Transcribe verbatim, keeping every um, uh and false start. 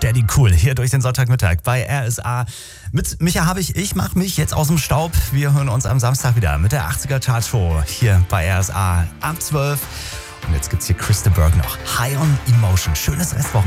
Steady Cool hier durch den Sonntagmittag bei R S A. Mit Micha habe ich, ich mache mich jetzt aus dem Staub. Wir hören uns am Samstag wieder mit der achtziger Chartshow hier bei R S A ab zwölf. Und jetzt gibt's hier Chris de Burgh noch. High on Emotion. Schönes Restwochenende.